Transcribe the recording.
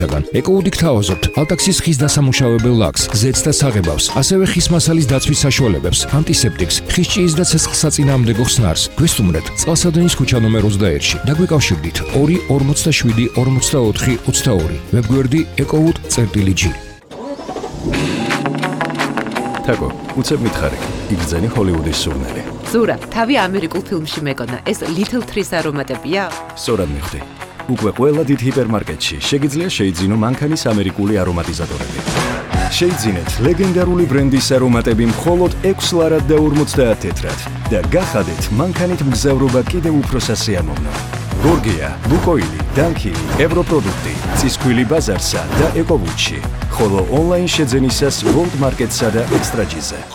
ეკოუდი გთავაზობთ ალტაქსის ხის დასამუშავებელ ლაკს, ზეთს და საღებავს, ასევე ხის მასალის დაცვის საშუალებებს, ანტისეპტიკს, ხის ჭიის და ცეცხლსაწინააღმდეგო ხსნარს. გვესტუმრეთ წყალსადენის ქუჩა ნომერ 21-ში. დაგვიკავშირდით 2 47 44 22. ვებგვერდი ecowood.g. თაკო, უცებ მითხარი, იგრძენი ჰოლივუდის სურნელი. ზურა, თავი ამერიკულ ფილმში მეკონა, ეს Little Trees არომატებია? სწორად მიხვდი. უკვე ყველა დიდ ჰიპერმარკეტში შეგიძლია შეიძინო მანქანის ამერიკული არომატიზატორები. შეიძინეთ ლეგენდარული ბრენდის არომატები მხოლოდ 6 ლარად და 50 თეთრად და გახადეთ მანქანით მგზავრობა კიდევ უფრო სასიამოვნო. გორგია, ლუკოილი, დანქილი, ევროპროდუქტი, ცისქვილი ბაზარსა და ეკოვუდში, ხოლო ონლაინ შეძენისას World Market-სა და Extra-G-ზე.